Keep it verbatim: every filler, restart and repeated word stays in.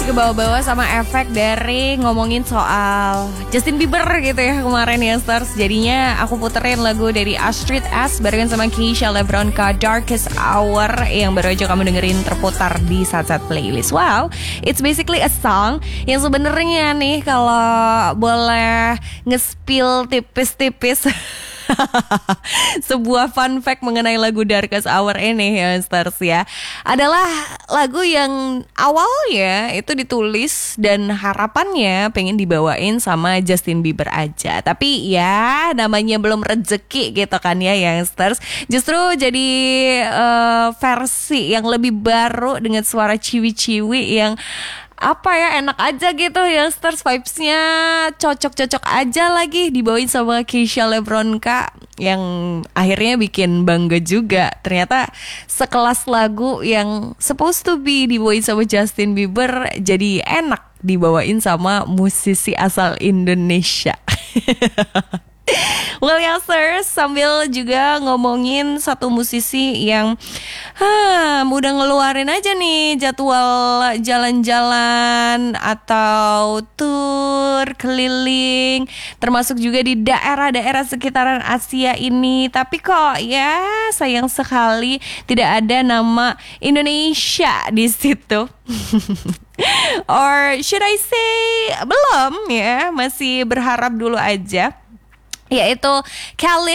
masih ke bawah-bawah sama efek dari ngomongin soal Justin Bieber gitu ya kemarin ya Stars. Jadinya aku puterin lagu dari Astrid S barengan sama Keisha Lebronka, Darkest Hour, yang baru aja kamu dengerin terputar di saat-saat playlist. Wow, it's basically a song yang sebenarnya nih kalau boleh nge-spill tipis-tipis sebuah fun fact mengenai lagu Darkest Hour ini ya Stars ya, adalah lagu yang awalnya itu ditulis dan harapannya pengen dibawain sama Justin Bieber aja. Tapi ya namanya belum rezeki gitu kan ya Youngsters. Justru jadi uh, versi yang lebih baru dengan suara ciwi-ciwi yang apa ya, enak aja gitu ya Stars, vibes-nya cocok-cocok aja, lagi dibawain sama Keisha Lebronka yang akhirnya bikin bangga juga. Ternyata sekelas lagu yang supposed to be dibawain sama Justin Bieber jadi enak dibawain sama musisi asal Indonesia. Well youngsters, sambil juga ngomongin satu musisi yang huh, udah ngeluarin aja nih jadwal jalan-jalan atau tour keliling, termasuk juga di daerah-daerah sekitaran Asia ini. Tapi kok ya sayang sekali tidak ada nama Indonesia di situ. Or should I say belum ya, masih berharap dulu aja. Yaitu Kelly